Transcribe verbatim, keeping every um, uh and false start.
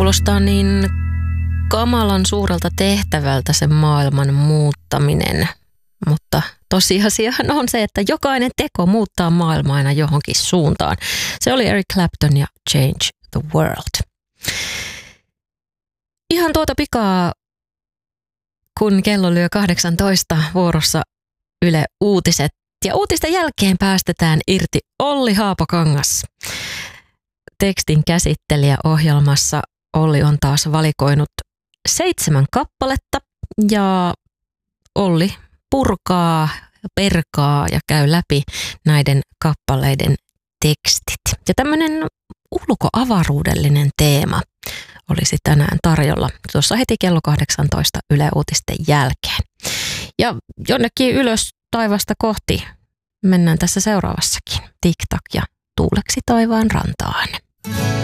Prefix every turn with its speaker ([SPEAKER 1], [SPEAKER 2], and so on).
[SPEAKER 1] kuulostaa niin kamalan suurelta tehtävältä se maailman muuttaminen, mutta tosiasiahan on se, että jokainen teko muuttaa maailmaa aina johonkin suuntaan. Se oli Eric Clapton ja Change the World. Ihan tuota pikaa, kun kello lyö kahdeksantoista, vuorossa Yle Uutiset. Ja uutisten jälkeen päästetään irti Olli Haapakangas. Tekstin käsittelijä ohjelmassa Olli on taas valikoinut seitsemän kappaletta ja Olli purkaa, perkaa ja käy läpi näiden kappaleiden tekstit. Ja tämmöinen ulkoavaruudellinen teema olisi tänään tarjolla tuossa heti kello kahdeksantoista Yle Uutisten jälkeen. Ja jonnekin ylös taivasta kohti mennään tässä seuraavassakin. Tik-tak ja tuuleksi taivaan rantaan.